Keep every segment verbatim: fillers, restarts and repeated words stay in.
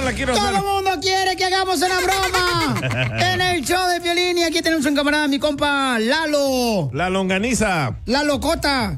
la quiero Todo hacer. el mundo quiere que hagamos una broma en el show de Piolín. Y aquí tenemos un camarada, mi compa Lalo. La longaniza. La locota.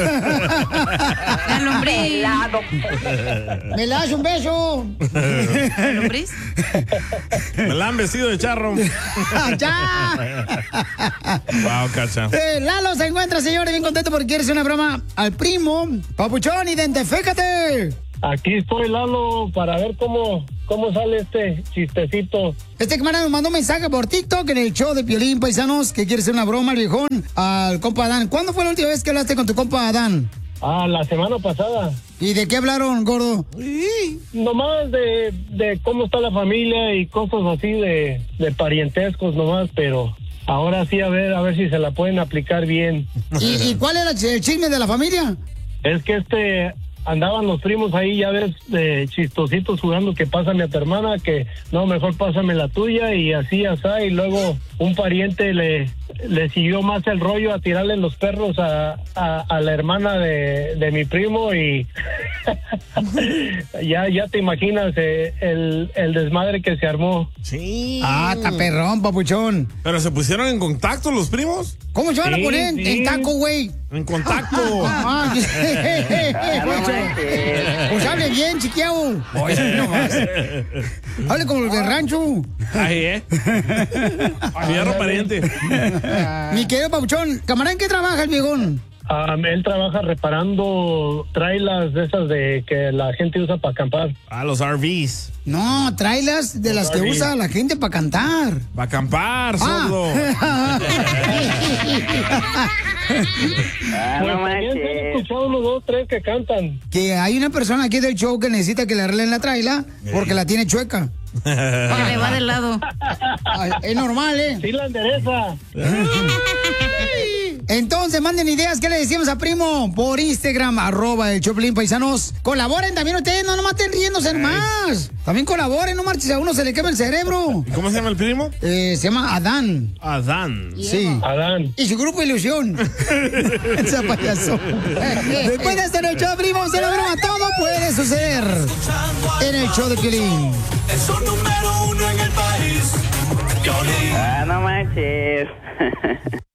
La lombriz. ¿Me le das un beso? ¿La lombriz? Me la han vestido de charro. ¡Ya! Wow, cacha. Eh, Lalo se encuentra, señores, bien contento porque quiere hacer una broma al primo. Papuchón, identifícate. Aquí estoy, Lalo, para ver cómo, cómo sale este chistecito. Este camarada nos mandó un mensaje por TikTok en el show de Piolín, paisanos, que quiere hacer una broma al viejón al compa Adán. ¿Cuándo fue la última vez que hablaste con tu compa Adán? Ah, la semana pasada. ¿Y de qué hablaron, gordo? Nomás de, de cómo está la familia y cosas así de, de parientescos nomás, pero ahora sí a ver, a ver si se la pueden aplicar bien. ¿Y, y cuál era el chisme de la familia? Es que este... andaban los primos ahí, ya ves, de chistositos jugando que pásame a tu hermana, que no, mejor pásame la tuya y así, así, y luego un pariente le, le siguió más el rollo a tirarle los perros a, a, a la hermana de, de mi primo y ya, ya te imaginas eh, el, el desmadre que se armó. Sí. Ah, está perrón, papuchón. ¿Pero se pusieron en contacto los primos? ¿Cómo se van a Sí, poner sí. en taco, güey? En contacto. Ah, pues hable bien, chiquiao. Oye, no más. Hable como los de rancho. Ay, ¿eh? Fierro pariente. Mi querido papuchón, camarada, ¿en qué trabaja el viejón? Um, él trabaja reparando trailers de esas de que la gente usa para acampar. Ah, los R Vs. No, tráelas de las que R V. usa la gente para cantar. Va a acampar, Ah. sordo. Ah, Pues no también se han manches. escuchado unos dos, tres que cantan. Que hay una persona aquí del show que necesita que le arreglen la traila porque la tiene chueca. Que le va del lado. Ay, es normal, ¿eh? Sí la endereza. Entonces, manden ideas. ¿Qué le decimos a primo? Por Instagram, arroba el Choplin Paisanos. Colaboren también ustedes, no nomás estén riéndose más. También colaboren, no marches, a uno se le quema el cerebro. ¿Y cómo se llama el primo? Eh, se llama Adán. Adán. Sí. Adán. Y su grupo Ilusión. Ese payaso. Después de estar en el show, primo, se la broma. Todo puede suceder en el show de Piolín. Es un número uno en el país. Piolín. Ah, no manches.